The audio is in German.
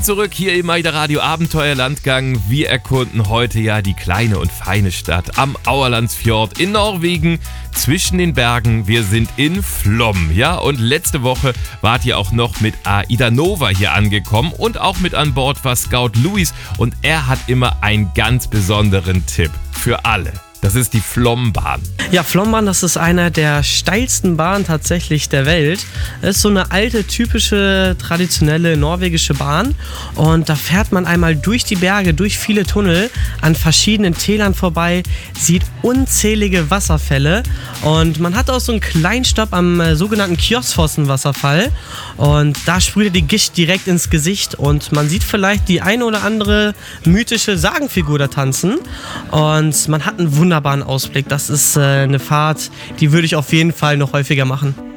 Zurück hier im Maida Radio Abenteuerlandgang. Wir erkunden heute ja die kleine und feine Stadt am Auerlandsfjord in Norwegen zwischen den Bergen. Wir sind in Flåm, ja, und letzte Woche wart ihr auch noch mit Aida Nova hier angekommen und auch mit an Bord war Scout Luis und er hat immer einen ganz besonderen Tipp für alle. Das ist die Flåmbahn. Ja, Flåmbahn, das ist einer der steilsten Bahnen tatsächlich der Welt. Das ist so eine alte, typische, traditionelle norwegische Bahn. Und da fährt man einmal durch die Berge, durch viele Tunnel, an verschiedenen Tälern vorbei, sieht unzählige Wasserfälle. Und man hat auch so einen kleinen Stopp am sogenannten Kjosfossen-Wasserfall. Und da sprüht die Gischt direkt ins Gesicht. Und man sieht vielleicht die eine oder andere mythische Sagenfigur da tanzen. Und man hat einen wunderbaren Ausblick. Das ist eine Fahrt, die würde ich auf jeden Fall noch häufiger machen.